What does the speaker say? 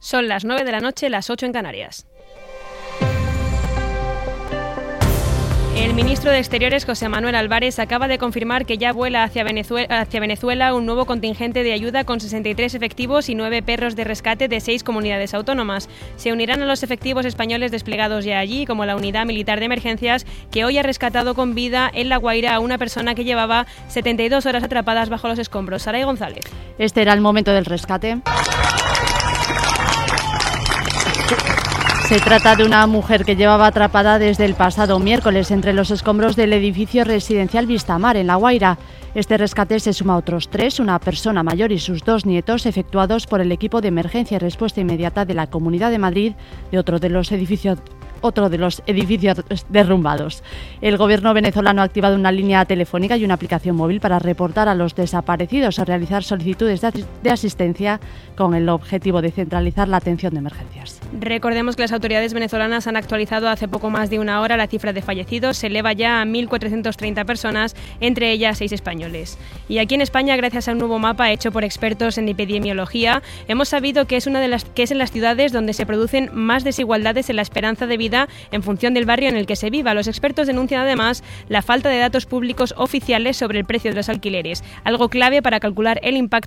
Son las 9 de la noche, las 8 en Canarias. El ministro de Exteriores, José Manuel Álvarez, acaba de confirmar que ya vuela hacia Venezuela un nuevo contingente de ayuda con 63 efectivos y 9 perros de rescate de 6 comunidades autónomas. Se unirán a los efectivos españoles desplegados ya allí, como la Unidad Militar de Emergencias, que hoy ha rescatado con vida en La Guaira a una persona que llevaba 72 horas atrapadas bajo los escombros. Saray González. Este era el momento del rescate. Se trata de una mujer que llevaba atrapada desde el pasado miércoles entre los escombros del edificio residencial Vistamar, en La Guaira. Este rescate se suma a otros 3, una persona mayor y sus 2 nietos, efectuados por el equipo de emergencia y respuesta inmediata de la Comunidad de Madrid, de otro de los edificios derrumbados. El gobierno venezolano ha activado una línea telefónica y una aplicación móvil para reportar a los desaparecidos o realizar solicitudes de asistencia con el objetivo de centralizar la atención de emergencias. Recordemos que las autoridades venezolanas han actualizado hace poco más de una hora la cifra de fallecidos. Se eleva ya a 1.430 personas, entre ellas 6 españoles. Y aquí en España, gracias a un nuevo mapa hecho por expertos en epidemiología, hemos sabido que es en las ciudades donde se producen más desigualdades en la esperanza de vida en función del barrio en el que se viva. Los expertos denuncian además la falta de datos públicos oficiales sobre el precio de los alquileres, algo clave para calcular el impacto